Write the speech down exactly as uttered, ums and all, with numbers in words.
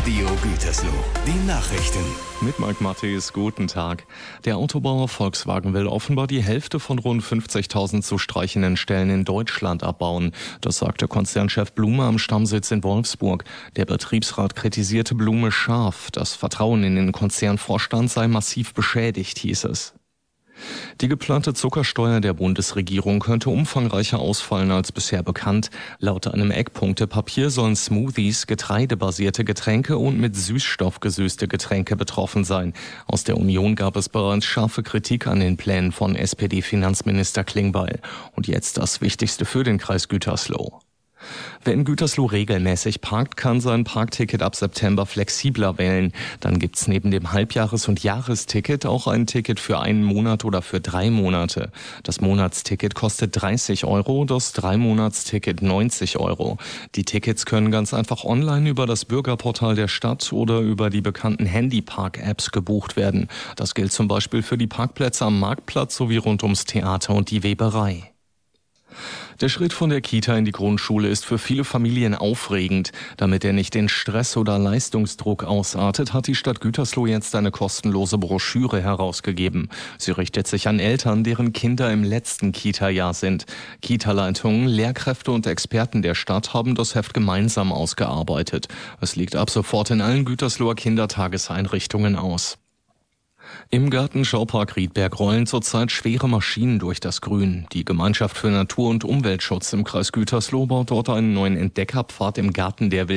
Radio Gütersloh. Die Nachrichten. Mit Mike Matthes, guten Tag. Der Autobauer Volkswagen will offenbar die Hälfte von rund fünfzigtausend zu streichenden Stellen in Deutschland abbauen. Das sagte Konzernchef Blume am Stammsitz in Wolfsburg. Der Betriebsrat kritisierte Blume scharf. Das Vertrauen in den Konzernvorstand sei massiv beschädigt, hieß es. Die geplante Zuckersteuer der Bundesregierung könnte umfangreicher ausfallen als bisher bekannt. Laut einem Eckpunktepapier sollen Smoothies, getreidebasierte Getränke und mit Süßstoff gesüßte Getränke betroffen sein. Aus der Union gab es bereits scharfe Kritik an den Plänen von S P D-Finanzminister Klingbeil. Und jetzt das Wichtigste für den Kreis Gütersloh. Wer in Gütersloh regelmäßig parkt, kann sein Parkticket ab September flexibler wählen. Dann gibt's neben dem Halbjahres- und Jahresticket auch ein Ticket für einen Monat oder für drei Monate. Das Monatsticket kostet dreißig Euro, das Dreimonatsticket neunzig Euro. Die Tickets können ganz einfach online über das Bürgerportal der Stadt oder über die bekannten Handypark-Apps gebucht werden. Das gilt zum Beispiel für die Parkplätze am Marktplatz sowie rund ums Theater und die Weberei. Der Schritt von der Kita in die Grundschule ist für viele Familien aufregend. Damit er nicht in Stress oder Leistungsdruck ausartet, hat die Stadt Gütersloh jetzt eine kostenlose Broschüre herausgegeben. Sie richtet sich an Eltern, deren Kinder im letzten Kita-Jahr sind. Kita-Leitungen, Lehrkräfte und Experten der Stadt haben das Heft gemeinsam ausgearbeitet. Es liegt ab sofort in allen Gütersloher Kindertageseinrichtungen aus. Im Gartenschaupark Riedberg rollen zurzeit schwere Maschinen durch das Grün. Die Gemeinschaft für Natur- und Umweltschutz im Kreis Gütersloh baut dort einen neuen Entdeckerpfad im Garten der Wildnis.